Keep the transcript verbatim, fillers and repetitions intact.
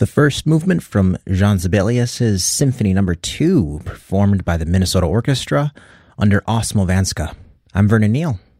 The first movement from Jean Sibelius's Symphony Number two, performed by the Minnesota Orchestra under Osmo Vanska. I'm Vernon Neal.